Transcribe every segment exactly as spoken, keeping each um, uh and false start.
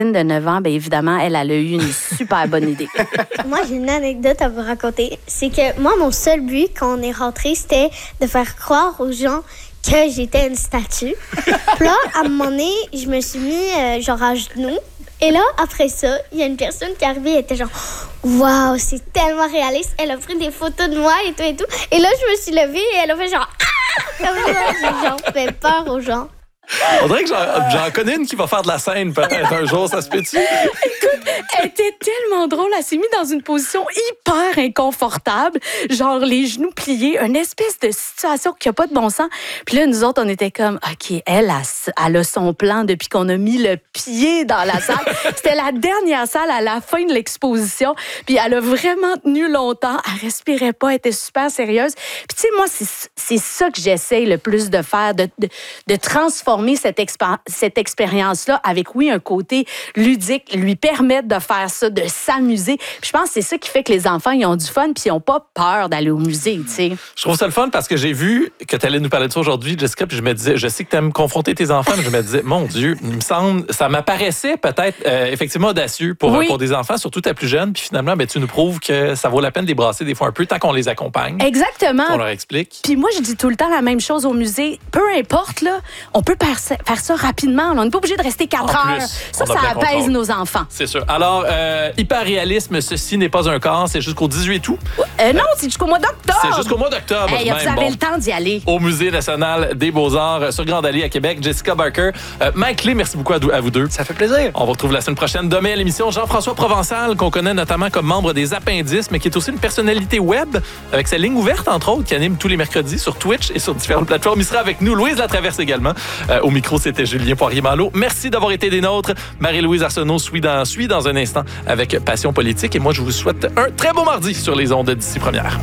de neuf ans, bien évidemment, elle, elle a eu une super bonne idée. Moi, j'ai une anecdote à vous raconter. C'est que moi, mon seul but quand on est rentré, c'était de faire croire aux gens que j'étais une statue. Puis là, à un moment donné, je me suis mis euh, genre à genoux. Et là, après ça, il y a une personne qui est arrivée, elle était genre « Waouh, c'est tellement réaliste! » Elle a pris des photos de moi et tout et tout. Et là, je me suis levée et elle a fait genre « Ah! » Comme ça, j'ai genre fait peur aux gens. On dirait que j'en, j'en connais une qui va faire de la scène peut-être un jour, ça se peut-tu? Écoute, elle était tellement drôle. Elle s'est mise dans une position hyper inconfortable, genre les genoux pliés, une espèce de situation qui n'a pas de bon sens. Puis là, nous autres, on était comme, OK, elle a, elle a son plan depuis qu'on a mis le pied dans la salle. C'était la dernière salle à la fin de l'exposition. Puis elle a vraiment tenu longtemps. Elle respirait pas, elle était super sérieuse. Puis tu sais, moi, c'est, c'est ça que j'essaye le plus de faire, de, de, de transformer cette, expé- cette expérience-là avec, oui, un côté ludique, lui permettre de faire ça, de s'amuser. Puis je pense que c'est ça qui fait que les enfants, ils ont du fun puis ils n'ont pas peur d'aller au musée, tu sais. Je trouve ça le fun parce que j'ai vu que tu allais nous parler de ça aujourd'hui, Jessica, puis je me disais, je sais que tu aimes confronter tes enfants, mais je me disais, mon Dieu, il me semble, ça m'apparaissait peut-être euh, effectivement audacieux pour, oui. pour des enfants, surtout ta plus jeune, puis finalement, ben, tu nous prouves que ça vaut la peine de les brasser des fois un peu tant qu'on les accompagne. Exactement. On leur explique. Puis moi, je dis tout le temps la même chose au musée. Peu importe, là, on peut faire ça rapidement. On n'est pas obligé de rester quatre heures. Plus, ça, ça apaise contrôle. Nos enfants. C'est sûr. Alors, euh, hyper-réalisme, ceci n'est pas un corps, c'est jusqu'au dix-huit août. Euh, non, c'est jusqu'au mois d'octobre. C'est jusqu'au mois d'octobre. Hey, même. Vous avez bon, le temps d'y aller. Au Musée national des Beaux-Arts sur Grande Allée à Québec. Jessica Barker, euh, Mike Lé, merci beaucoup à, à vous deux. Ça fait plaisir. On vous retrouve la semaine prochaine. Demain à l'émission, Jean-François Provençal, qu'on connaît notamment comme membre des Appendices, mais qui est aussi une personnalité web avec sa ligne ouverte, entre autres, qui anime tous les mercredis sur Twitch et sur différentes plateformes. Il sera avec nous. Louise Latraverse également. Euh, au micro, c'était Julien Poirier-Malo. Merci d'avoir été des nôtres. Marie-Louise Arsenault suit dans, suit dans un instant avec Passion politique. Et moi, je vous souhaite un très beau mardi sur les ondes d'ici première.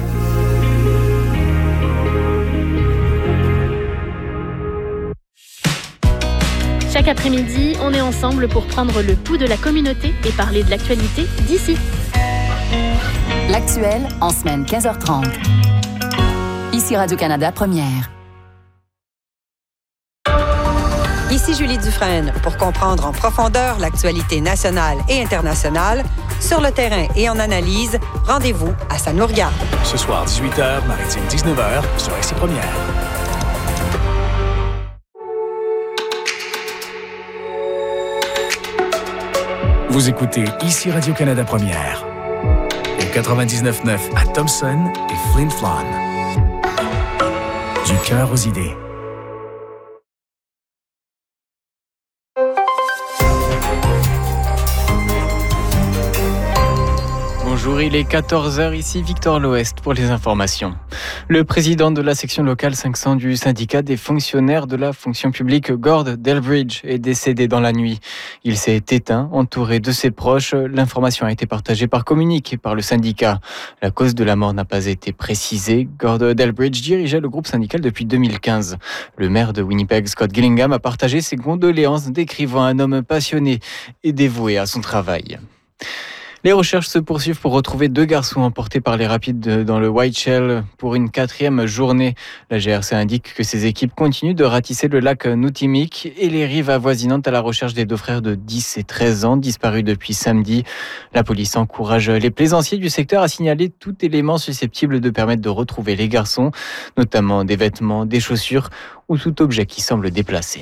Chaque après-midi, on est ensemble pour prendre le pouls de la communauté et parler de l'actualité d'ici. L'actuel en semaine quinze heures trente. Ici Radio-Canada Première. Ici Julie Dufresne pour comprendre en profondeur l'actualité nationale et internationale. Sur le terrain et en analyse, rendez-vous à Ça nous regarde. Ce soir, dix-huit heures, maritime dix-neuf heures, sur Ici Première. Vous écoutez Ici Radio-Canada Première. Au quatre-vingt-dix-neuf neuf à Thompson et Flin Flon. Du cœur aux idées. Bonjour, il est quatorze heures, ici Victor L'Ouest pour les informations. Le président de la section locale cinq cents du syndicat des fonctionnaires de la fonction publique, Gord Delbridge, est décédé dans la nuit. Il s'est éteint, entouré de ses proches. L'information a été partagée par communiqué par le syndicat. La cause de la mort n'a pas été précisée. Gord Delbridge dirigeait le groupe syndical depuis deux mille quinze. Le maire de Winnipeg, Scott Gillingham, a partagé ses condoléances, décrivant un homme passionné et dévoué à son travail. Les recherches se poursuivent pour retrouver deux garçons emportés par les rapides dans le Whiteshell pour une quatrième journée. La G R C indique que ses équipes continuent de ratisser le lac Nutimic et les rives avoisinantes à la recherche des deux frères de dix et treize ans disparus depuis samedi. La police encourage les plaisanciers du secteur à signaler tout élément susceptible de permettre de retrouver les garçons, notamment des vêtements, des chaussures ou tout objet qui semble déplacé.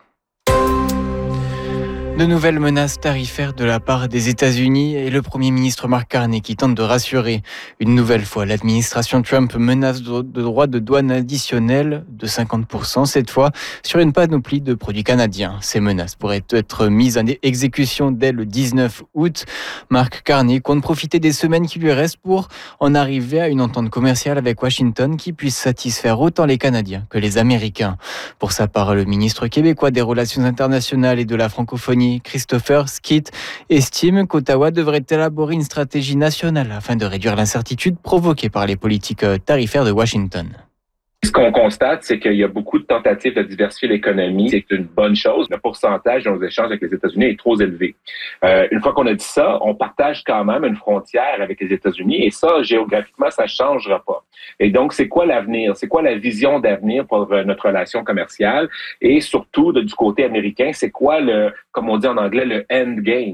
De nouvelles menaces tarifaires de la part des États-Unis et le Premier ministre Mark Carney qui tente de rassurer. Une nouvelle fois, l'administration Trump menace de droits de douane additionnels de cinquante pour cent, cette fois sur une panoplie de produits canadiens. Ces menaces pourraient être mises en exécution dès le dix-neuf août. Mark Carney compte profiter des semaines qui lui restent pour en arriver à une entente commerciale avec Washington qui puisse satisfaire autant les Canadiens que les Américains. Pour sa part, le ministre québécois des Relations internationales et de la francophonie, Christopher Skeet, estime qu'Ottawa devrait élaborer une stratégie nationale afin de réduire l'incertitude provoquée par les politiques tarifaires de Washington. Ce qu'on constate, c'est qu'il y a beaucoup de tentatives de diversifier l'économie. C'est une bonne chose. Le pourcentage de nos échanges avec les États-Unis est trop élevé. Euh, une fois qu'on a dit ça, on partage quand même une frontière avec les États-Unis et ça, géographiquement, ça ne changera pas. Et donc, c'est quoi l'avenir? C'est quoi la vision d'avenir pour notre relation commerciale? Et surtout, de, du côté américain, c'est quoi le, comme on dit en anglais, le end game?